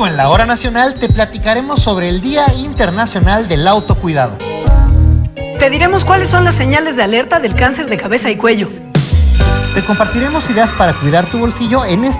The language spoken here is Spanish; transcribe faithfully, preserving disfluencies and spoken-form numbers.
domingo en la Hora Nacional te platicaremos sobre el Día Internacional del Autocuidado. Te diremos cuáles son las señales de alerta del cáncer de cabeza y cuello. Te compartiremos ideas para cuidar tu bolsillo en este